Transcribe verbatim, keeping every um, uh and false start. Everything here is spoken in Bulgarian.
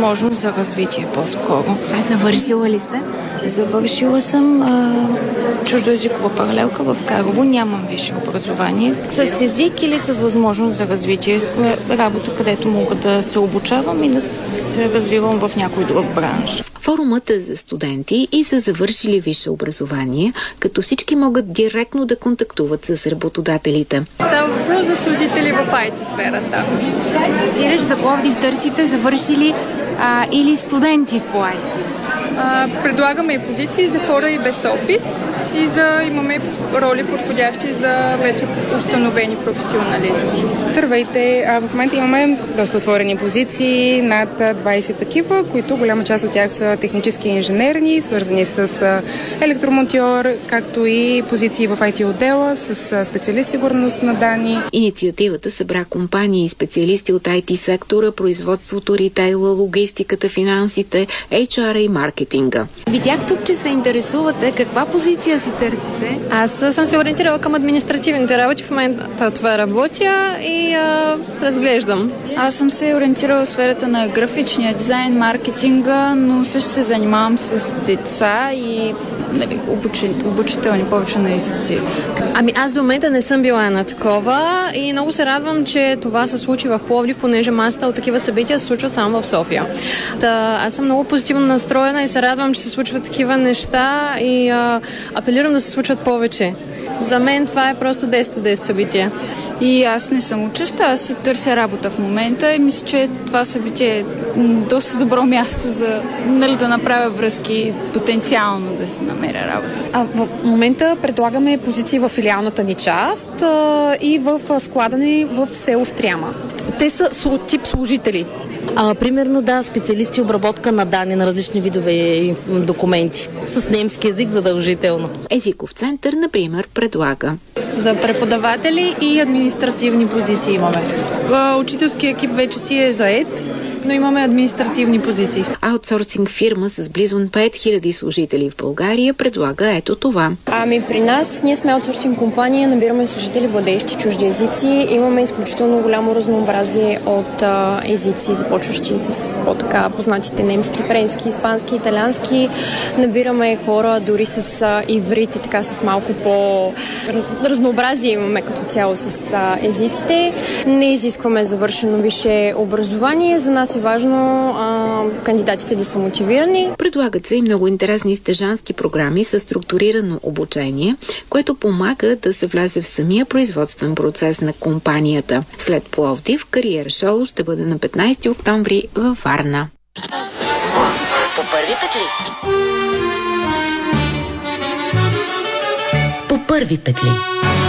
възможност за развитие по-скоро. А завършила ли сте? Завършила съм а, чуждоезикова паралелка в Карлово. Нямам висше образование. С език или с възможност за развитие. Работа, където мога да се обучавам и да се развивам в някой друг бранш. Форумът е за студенти и за завършили висше образование, като всички могат директно да контактуват с работодателите. Става въпрос за служители в ай ти сферата. Сиреч за Пловдив търсите завършили а, или студенти по ай ти? А, предлагаме и позиции за хора и без опит и за, имаме роли подходящи за вече установени професионалисти. Здравейте! В момента имаме доста отворени позиции, над двайсет такива, които голяма част от тях са технически и инженерни, свързани с електромонтьор, както и позиции в ай ти отдела с специалист сигурност на данни. Инициативата събра компании и специалисти от ай ти сектора, производството, ритейла, логистиката, финансите, ейч ар и маркетинга. Видях тук, че се интересувате. Каква позиция си търсите? Аз съм се ориентирала към административните работи. В момента това работя и а, разглеждам. Аз съм се ориентирала в сферата на графичния дизайн, маркетинга, но също се занимавам с деца и нали, обучителни повече на езици. Ами аз до момента не съм била на такова и много се радвам, че това се случи в Пловдив, понеже масата от такива събития се случват само в София. Та, аз съм много позитивно настроена и се радвам, че се случват такива неща и а, апелирам да се случват повече. За мен това е просто десет от десет събития. И аз не съм учеща, аз си търся работа в момента и мисля, че това събитие е доста добро място за нали, да направя връзки потенциално да се намеря работа. А, в момента предлагаме позиции в филиалната ни част а, и в складане в село Стряма. Те са тип служители. А, примерно, да, специалисти обработка на данни на различни видове документи. С немски език задължително. Езиков център, например, предлага. За преподаватели и административни позиции имаме. Учителски екип вече си е заед, но имаме административни позиции. Аутсорсинг фирма с близо пет хиляди служители в България предлага ето това. Ами при нас, ние сме аутсорсинг компания, набираме служители владеещи чужди езици. Имаме изключително голямо разнообразие от а, езици, започващи с по-така познатите немски, френски, испански, италиански. Набираме хора дори с а, иврит и така с малко по-разнообразие имаме като цяло с а, езиците. Не изискваме завършено висше образование. За нас е важно а, кандидатите да са мотивирани. Предлагат се и много интересни стажански програми с структурирано обучение, което помага да се влезе в самия производствен процес на компанията. След Пловдив, кариер шоу ще бъде на петнайсети октомври във Варна. По първи петли. По първи петли.